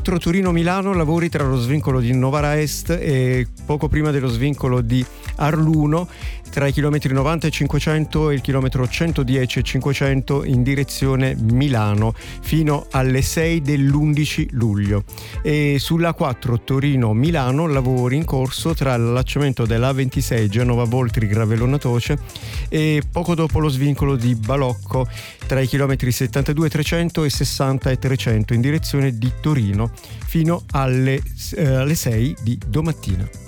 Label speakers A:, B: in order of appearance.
A: A4 Torino-Milano, lavori tra lo svincolo di Novara Est e poco prima dello svincolo di Arluno, tra i chilometri 90 e 500 e il chilometro 110 e 500 in direzione Milano, fino alle 6 dell'11 luglio. E sull'A4 Torino-Milano, lavori in corso tra l'allacciamento dell'A26 Genova-Voltri Gravellona Toce e poco dopo lo svincolo di Balocco, tra i chilometri 72 e 300 e 60 e 300 in direzione di Torino, fino alle 6 di domattina.